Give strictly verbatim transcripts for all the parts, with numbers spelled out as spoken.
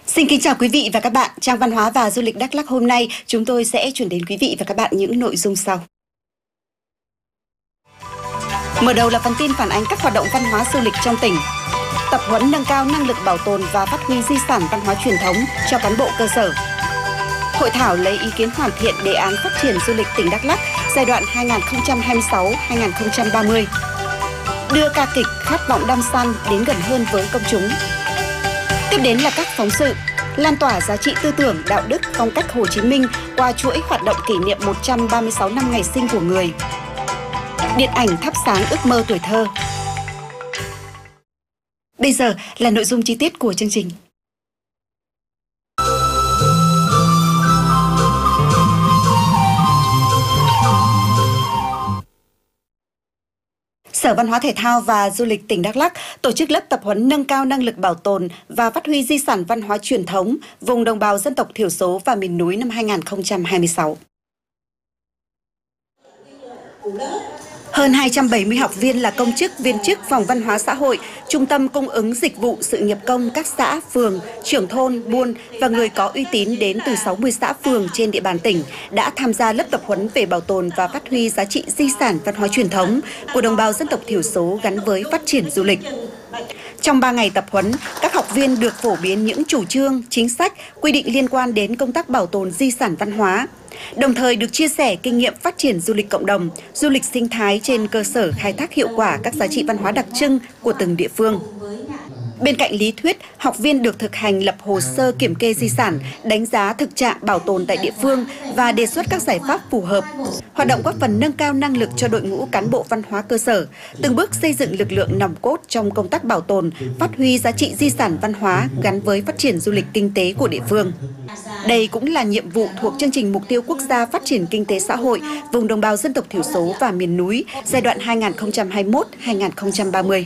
Xin kính chào quý vị và các bạn. Trang Văn hóa và Du lịch Đắk Lắk hôm nay chúng tôi sẽ chuyển đến quý vị và các bạn những nội dung sau. Mở đầu là phần tin phản ánh các hoạt động văn hóa du lịch trong tỉnh. Tập huấn nâng cao năng lực bảo tồn và phát huy di sản văn hóa truyền thống cho cán bộ cơ sở. Hội thảo lấy ý kiến hoàn thiện đề án phát triển du lịch tỉnh Đắk Lắk giai đoạn hai nghìn không trăm hai mươi sáu đến hai nghìn không trăm ba mươi. Đưa ca kịch Khát vọng Đam San đến gần hơn với công chúng. Tiếp đến là các phóng sự lan tỏa giá trị tư tưởng, đạo đức, phong cách Hồ Chí Minh qua chuỗi hoạt động kỷ niệm một trăm ba mươi sáu năm ngày sinh của người. Điện ảnh thắp sáng ước mơ tuổi thơ. Bây giờ là nội dung chi tiết của chương trình. Sở Văn hóa Thể thao và Du lịch tỉnh Đắk Lắk tổ chức lớp tập huấn nâng cao năng lực bảo tồn và phát huy di sản văn hóa truyền thống vùng đồng bào dân tộc thiểu số và miền núi năm hai nghìn không trăm hai mươi sáu. Hơn hai trăm bảy mươi học viên là công chức, viên chức Phòng Văn hóa Xã hội, Trung tâm Cung ứng Dịch vụ Sự nghiệp công các xã, phường, trưởng thôn, buôn và người có uy tín đến từ sáu mươi xã phường trên địa bàn tỉnh đã tham gia lớp tập huấn về bảo tồn và phát huy giá trị di sản văn hóa truyền thống của đồng bào dân tộc thiểu số gắn với phát triển du lịch. Trong ba ngày tập huấn, các học viên được phổ biến những chủ trương, chính sách, quy định liên quan đến công tác bảo tồn di sản văn hóa, đồng thời được chia sẻ kinh nghiệm phát triển du lịch cộng đồng, du lịch sinh thái trên cơ sở khai thác hiệu quả các giá trị văn hóa đặc trưng của từng địa phương. Bên cạnh lý thuyết, học viên được thực hành lập hồ sơ kiểm kê di sản, đánh giá thực trạng bảo tồn tại địa phương và đề xuất các giải pháp phù hợp. Hoạt động góp phần nâng cao năng lực cho đội ngũ cán bộ văn hóa cơ sở, từng bước xây dựng lực lượng nòng cốt trong công tác bảo tồn, phát huy giá trị di sản văn hóa gắn với phát triển du lịch kinh tế của địa phương. Đây cũng là nhiệm vụ thuộc chương trình Mục tiêu Quốc gia Phát triển Kinh tế Xã hội vùng đồng bào dân tộc thiểu số và miền núi giai đoạn hai nghìn không trăm hai mươi mốt đến hai nghìn không trăm ba mươi.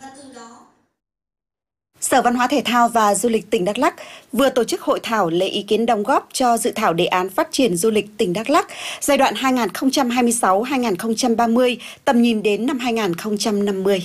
Sở Văn hóa Thể thao và Du lịch tỉnh Đắk Lắk vừa tổ chức hội thảo lấy ý kiến đóng góp cho dự thảo đề án phát triển du lịch tỉnh Đắk Lắk giai đoạn hai nghìn không trăm hai mươi sáu đến hai nghìn không trăm ba mươi, tầm nhìn đến năm hai nghìn không trăm năm mươi.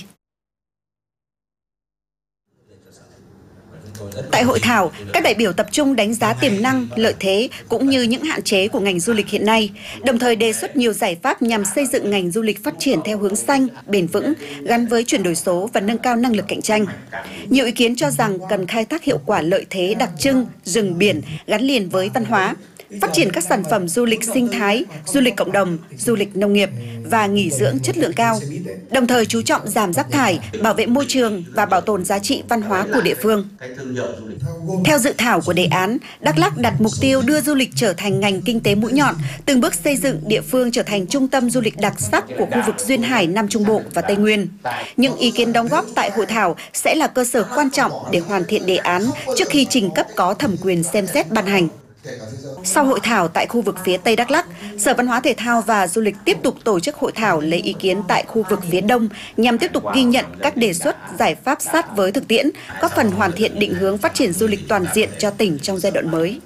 Tại hội thảo, các đại biểu tập trung đánh giá tiềm năng, lợi thế cũng như những hạn chế của ngành du lịch hiện nay, đồng thời đề xuất nhiều giải pháp nhằm xây dựng ngành du lịch phát triển theo hướng xanh, bền vững, gắn với chuyển đổi số và nâng cao năng lực cạnh tranh. Nhiều ý kiến cho rằng cần khai thác hiệu quả lợi thế đặc trưng, rừng biển gắn liền với văn hóa, phát triển các sản phẩm du lịch sinh thái, du lịch cộng đồng, du lịch nông nghiệp và nghỉ dưỡng chất lượng cao, đồng thời chú trọng giảm rác thải, bảo vệ môi trường và bảo tồn giá trị văn hóa của địa phương. Theo dự thảo của đề án, Đắk Lắk đặt mục tiêu đưa du lịch trở thành ngành kinh tế mũi nhọn, từng bước xây dựng địa phương trở thành trung tâm du lịch đặc sắc của khu vực Duyên Hải, Nam Trung Bộ và Tây Nguyên. Những ý kiến đóng góp tại hội thảo sẽ là cơ sở quan trọng để hoàn thiện đề án trước khi trình cấp có thẩm quyền xem xét ban hành. Sau hội thảo tại khu vực phía Tây Đắk Lắk, Sở Văn hóa Thể thao và Du lịch tiếp tục tổ chức hội thảo lấy ý kiến tại khu vực phía Đông nhằm tiếp tục ghi nhận các đề xuất, giải pháp sát với thực tiễn, góp phần hoàn thiện định hướng phát triển du lịch toàn diện cho tỉnh trong giai đoạn mới.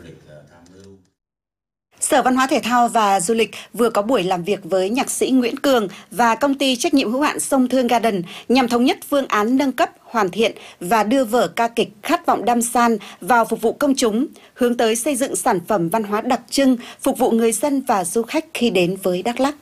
Sở Văn hóa Thể thao và Du lịch vừa có buổi làm việc với nhạc sĩ Nguyễn Cường và công ty trách nhiệm hữu hạn Sông Thương Garden nhằm thống nhất phương án nâng cấp, hoàn thiện và đưa vở ca kịch Khát vọng Đam San vào phục vụ công chúng, hướng tới xây dựng sản phẩm văn hóa đặc trưng phục vụ người dân và du khách khi đến với Đắk Lắk.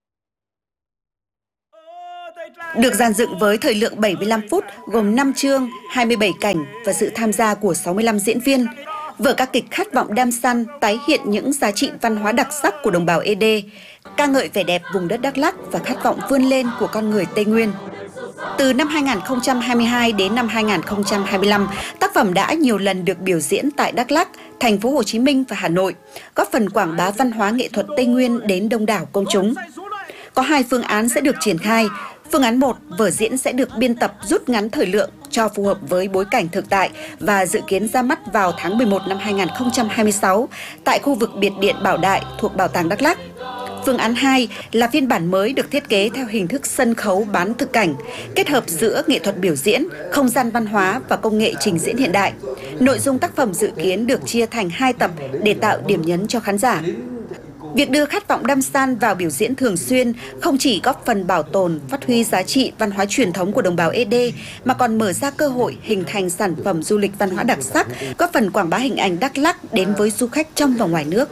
Được dàn dựng với thời lượng bảy mươi lăm phút, gồm năm chương, hai mươi bảy cảnh và sự tham gia của sáu mươi lăm diễn viên, vở ca kịch Khát vọng Đam San tái hiện những giá trị văn hóa đặc sắc của đồng bào Ê Đê, ca ngợi vẻ đẹp vùng đất Đắk Lắk và khát vọng vươn lên của con người Tây Nguyên. Từ năm hai nghìn không trăm hai mươi hai đến năm hai nghìn không trăm hai mươi lăm, tác phẩm đã nhiều lần được biểu diễn tại Đắk Lắk, thành phố Hồ Chí Minh và Hà Nội, góp phần quảng bá văn hóa nghệ thuật Tây Nguyên đến đông đảo công chúng. Có hai phương án sẽ được triển khai. Phương án một, vở diễn sẽ được biên tập rút ngắn thời lượng cho phù hợp với bối cảnh thực tại và dự kiến ra mắt vào tháng mười một năm hai nghìn không trăm hai mươi sáu tại khu vực biệt điện Bảo Đại thuộc Bảo tàng Đắk Lắk. Phương án hai là phiên bản mới được thiết kế theo hình thức sân khấu bán thực cảnh, kết hợp giữa nghệ thuật biểu diễn, không gian văn hóa và công nghệ trình diễn hiện đại. Nội dung tác phẩm dự kiến được chia thành hai tập để tạo điểm nhấn cho khán giả. Việc đưa khát vọng đăm san vào biểu diễn thường xuyên không chỉ góp phần bảo tồn, phát huy giá trị văn hóa truyền thống của đồng bào ê đê, mà còn mở ra cơ hội hình thành sản phẩm du lịch văn hóa đặc sắc, góp phần quảng bá hình ảnh Đắk Lắk đến với du khách trong và ngoài nước.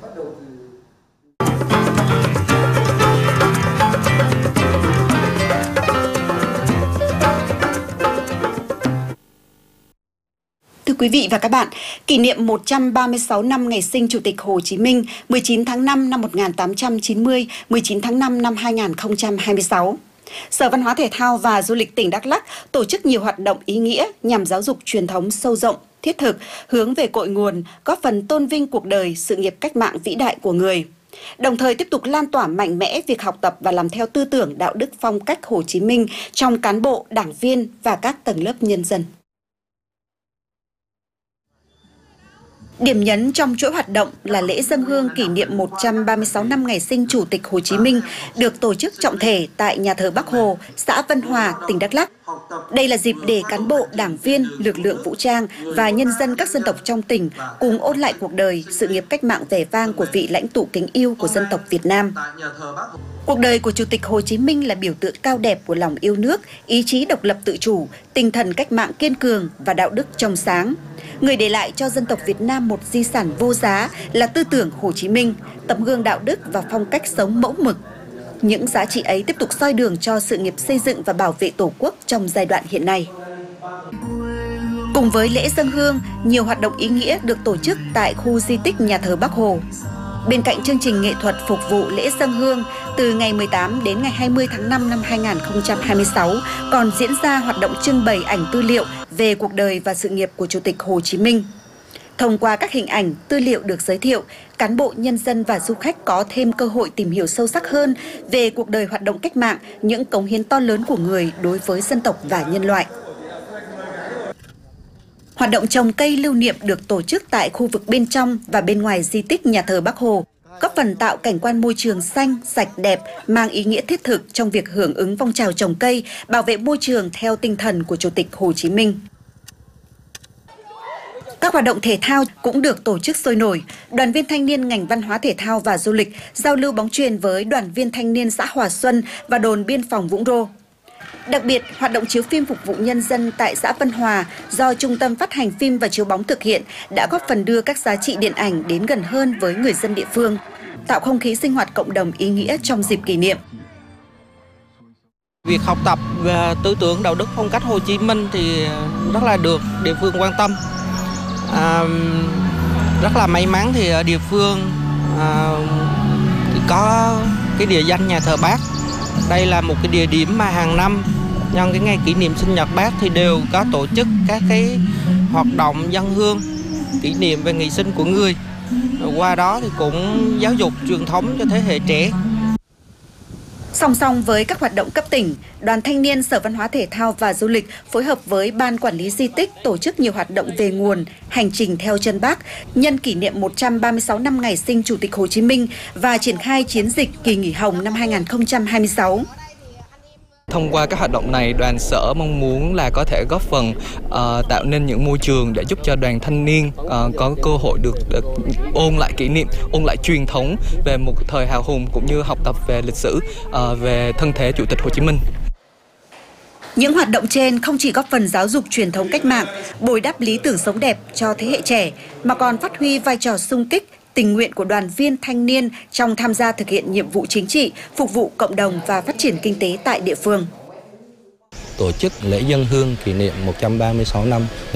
Thưa quý vị và các bạn, kỷ niệm một trăm ba mươi sáu năm ngày sinh Chủ tịch Hồ Chí Minh mười chín tháng năm năm một nghìn tám trăm chín mươi, mười chín tháng năm năm hai nghìn không trăm hai mươi sáu. Sở Văn hóa Thể thao và Du lịch tỉnh Đắk Lắk tổ chức nhiều hoạt động ý nghĩa nhằm giáo dục truyền thống sâu rộng, thiết thực, hướng về cội nguồn, góp phần tôn vinh cuộc đời, sự nghiệp cách mạng vĩ đại của người. Đồng thời tiếp tục lan tỏa mạnh mẽ việc học tập và làm theo tư tưởng đạo đức phong cách Hồ Chí Minh trong cán bộ, đảng viên và các tầng lớp nhân dân. Điểm nhấn trong chuỗi hoạt động là lễ dâng hương kỷ niệm một trăm ba mươi sáu năm ngày sinh Chủ tịch Hồ Chí Minh được tổ chức trọng thể tại nhà thờ Bắc Hồ, xã Vân Hòa, tỉnh Đắk Lắk. Đây là dịp để cán bộ, đảng viên, lực lượng vũ trang và nhân dân các dân tộc trong tỉnh cùng ôn lại cuộc đời, sự nghiệp cách mạng vẻ vang của vị lãnh tụ kính yêu của dân tộc Việt Nam. Cuộc đời của Chủ tịch Hồ Chí Minh là biểu tượng cao đẹp của lòng yêu nước, ý chí độc lập tự chủ, tinh thần cách mạng kiên cường và đạo đức trong sáng. Người để lại cho dân tộc Việt Nam một di sản vô giá là tư tưởng Hồ Chí Minh, tấm gương đạo đức và phong cách sống mẫu mực. Những giá trị ấy tiếp tục soi đường cho sự nghiệp xây dựng và bảo vệ Tổ quốc trong giai đoạn hiện nay. Cùng với lễ dâng hương, nhiều hoạt động ý nghĩa được tổ chức tại khu di tích nhà thờ Bắc Hồ. Bên cạnh chương trình nghệ thuật phục vụ lễ dâng hương, từ ngày mười tám đến ngày hai mươi tháng năm năm hai nghìn không trăm hai mươi sáu còn diễn ra hoạt động trưng bày ảnh tư liệu về cuộc đời và sự nghiệp của Chủ tịch Hồ Chí Minh. Thông qua các hình ảnh, tư liệu được giới thiệu, cán bộ, nhân dân và du khách có thêm cơ hội tìm hiểu sâu sắc hơn về cuộc đời hoạt động cách mạng, những cống hiến to lớn của người đối với dân tộc và nhân loại. Hoạt động trồng cây lưu niệm được tổ chức tại khu vực bên trong và bên ngoài di tích nhà thờ Bắc Hồ, góp phần tạo cảnh quan môi trường xanh, sạch, đẹp, mang ý nghĩa thiết thực trong việc hưởng ứng phong trào trồng cây, bảo vệ môi trường theo tinh thần của Chủ tịch Hồ Chí Minh. Các hoạt động thể thao cũng được tổ chức sôi nổi. Đoàn viên thanh niên ngành văn hóa thể thao và du lịch giao lưu bóng chuyền với đoàn viên thanh niên xã Hòa Xuân và đồn biên phòng Vũng Rô. Đặc biệt, hoạt động chiếu phim phục vụ nhân dân tại xã Vân Hòa do Trung tâm Phát hành phim và chiếu bóng thực hiện đã góp phần đưa các giá trị điện ảnh đến gần hơn với người dân địa phương, tạo không khí sinh hoạt cộng đồng ý nghĩa trong dịp kỷ niệm. Việc học tập về tư tưởng đạo đức phong cách Hồ Chí Minh thì rất là được địa phương quan tâm. À, rất là may mắn thì ở địa phương à, thì có cái địa danh nhà thờ Bác. Đây là một cái địa điểm mà hàng năm nhân cái ngày kỷ niệm sinh nhật Bác thì đều có tổ chức các cái hoạt động dâng hương kỷ niệm về ngày sinh của người. Qua đó thì cũng giáo dục truyền thống cho thế hệ trẻ. Song song với các hoạt động cấp tỉnh, Đoàn Thanh niên Sở Văn hóa Thể thao và Du lịch phối hợp với Ban Quản lý Di tích tổ chức nhiều hoạt động về nguồn, hành trình theo chân Bác, nhân kỷ niệm một trăm ba mươi sáu năm ngày sinh Chủ tịch Hồ Chí Minh và triển khai chiến dịch Kỳ nghỉ Hồng năm hai nghìn không trăm hai mươi sáu. Thông qua các hoạt động này, đoàn sở mong muốn là có thể góp phần uh, tạo nên những môi trường để giúp cho đoàn thanh niên uh, có cơ hội được uh, ôn lại kỷ niệm, ôn lại truyền thống về một thời hào hùng cũng như học tập về lịch sử, uh, về thân thể Chủ tịch Hồ Chí Minh. Những hoạt động trên không chỉ góp phần giáo dục truyền thống cách mạng, bồi đắp lý tưởng sống đẹp cho thế hệ trẻ, mà còn phát huy vai trò xung kích, tình nguyện của đoàn viên thanh niên trong tham gia thực hiện nhiệm vụ chính trị, phục vụ cộng đồng và phát triển kinh tế tại địa phương. Tổ chức lễ dâng hương kỷ niệm một trăm ba mươi sáu năm